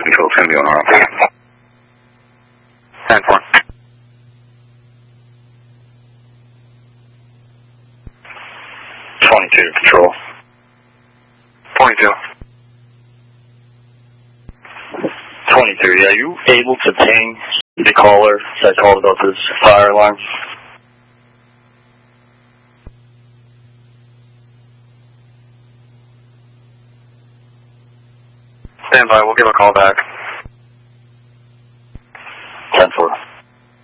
Control, it's going to be on our own. 10-4. Control. 22. 23, are you able to ping the caller that called about this fire alarm? Stand by, we'll give a call back.